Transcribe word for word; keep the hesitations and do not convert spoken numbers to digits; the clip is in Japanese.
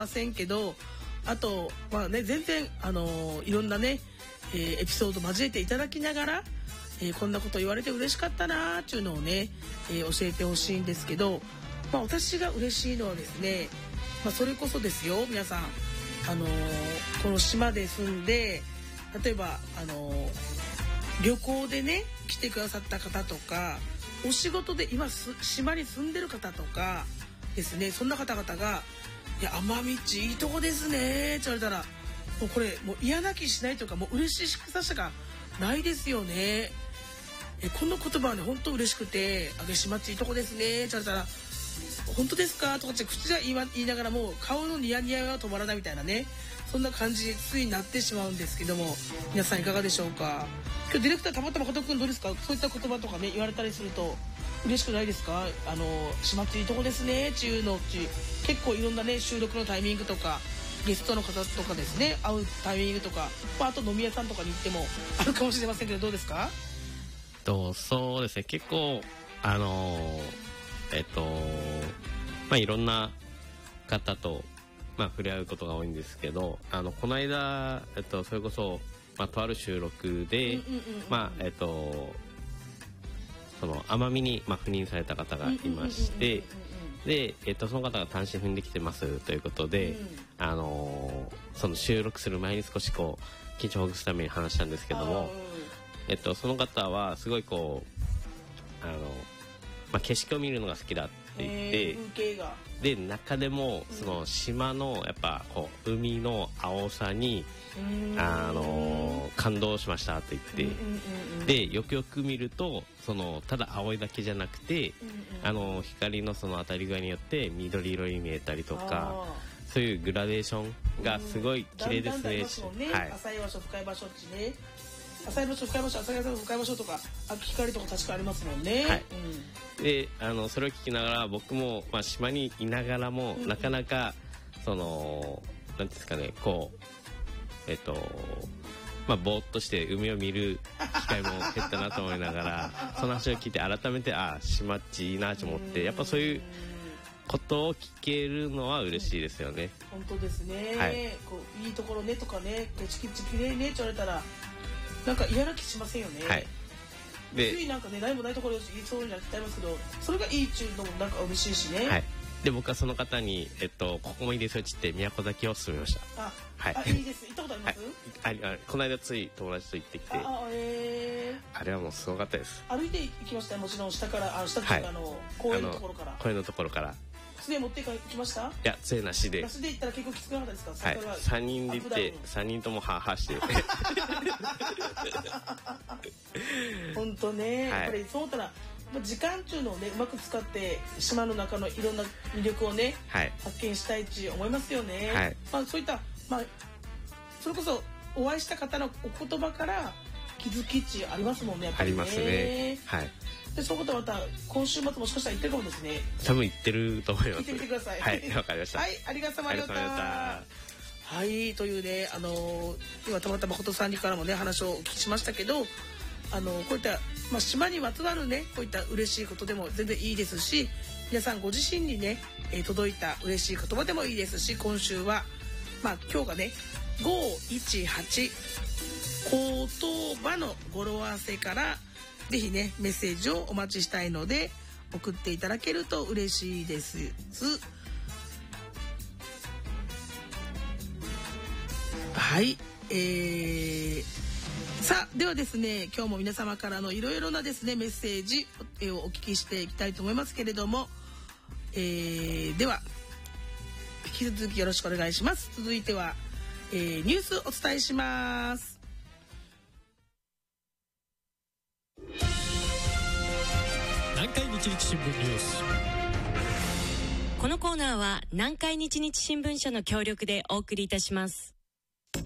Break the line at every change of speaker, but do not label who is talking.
ませんけど、あとまあね全然あのー、いろんなね、えー、エピソード交えていただきながら、えー、こんなこと言われて嬉しかったなーっていうのをね、えー、教えてほしいんですけど、まあ、私が嬉しいのはですね、まあ、それこそですよ皆さん、あのー、この島で住んで例えば、あのー、旅行でね来てくださった方とか、お仕事で今島に住んでる方とかですね、そんな方々がいや奄美っちいいとこですねって言われたら、もうこれもう嫌な気しないというか、もう嬉しさしかないですよね。えこの言葉はね本当嬉しくて、あげ島っちいいとこですねって言われたら、本当ですかとかって口で言い、言いながらもう顔のニヤニヤは止まらないみたいなね、そんな感じについになってしまうんですけども、皆さんいかがでしょうか。今日ディレクターたまたま加藤君どうですか、そういった言葉とかね言われたりすると嬉しくないですか。あの島っていいとこですねっていうのうち結構いろんなね収録のタイミングとかゲストの方とかですね会うタイミングとか、まあ、あと飲み屋さんとかに行ってもあるかもしれませんけど、どうですか。
とそうですね、結構あのー、えっとまあいろんな方と、まあ、触れ合うことが多いんですけど、あのこの間、えっと、それこそ、まあ、とある収録でまあえっとその奄美に、まあ、赴任された方がいまして、で、えっと、その方が単身赴任できてますということで、うん、あのー、その収録する前に少しこう緊張をほぐすために話したんですけども、えっと、その方はすごいこうあの、まあ、景色を見るのが好きだって言って、
風景が
で中でもその島のやっぱこう海の青さに、うん、あの感動しましたって言って、うんうんうん、でよくよく見るとそのただ青いだけじゃなくて、うんうん、あの光のその当たり具合によって緑色に見えたりとか、そういうグラデーションがすごい綺麗ですね。
浅い場所深い場所っちね、浅い場所深い場所浅い場所深い場所とか光とか確かありますもんね。はい、
うん、であのそれを聞きながら僕も、まあ、島にいながらも、うんうん、なかなかそのなんですかねこうえっとまあぼーっとして海を見る機会も減ったなと思いながらその話を聞いて改めてあ島っちいいなと思って、やっぱそういうことを聞けるのは嬉しいですよね。
うん、本当ですね。はい、こういいところねとかね、景色きれいねって言われたらなんか嫌な気しませんよね。はい。で、ついなんかね何もないところに言いそうになっちゃいますけど、それがいいっちゅうのもなんか嬉しいしね。はい。
で僕はその方にえっとここもいいですよって言って宮古崎を勧めました。
あ、はい。あ、いいです。行ったことあります？
はい、あ、あこの間つい友達と行ってきて、あ、えー、あれはもうすごかったです。
歩いて行きましたよ。もちろん下からあ下というか、はい、あの公園のところから。
公園のところから。
杖持って行きました？い
や杖なしで。
なしで行ったら結構きつくなかったですか？
はい。三人で行って三人ともハーハーして。
本当ね。やっぱりそう思ったら。時間っていうのをねうまく使って島の中のいろんな魅力をね、はい、発見したいって思いますよね。はい、まあそういったまあそれこそお会いした方のお言葉から気づきっちありますもんね。やっぱりね。ありますね。はい。でそのことまた今週末もしかしたら言ってるかもですね。
多分言ってると思います。
聞いてみてください。
はい、わかりました。
はい、ありがとうございました。はい、というねあのー、今たまたま誠さんにからもね話をお聞きしましたけど。あのこういった、まあ、島にまつわるねこういった嬉しいことでも全然いいですし、皆さんご自身にね、えー、届いた嬉しい言葉でもいいですし、今週はまあ今日がねごいちはち言葉の語呂合わせからぜひねメッセージをお待ちしたいので送っていただけると嬉しいです。はい、えーさあではですね今日も皆様からのいろいろなですねメッセージをお聞きしていきたいと思いますけれども、えー、では引き続きよろしくお願いします。続いては、えー、ニュースお伝えします。
南海日日新聞ニュース。
このコーナーは南海日日新聞社の協力でお送りいたします。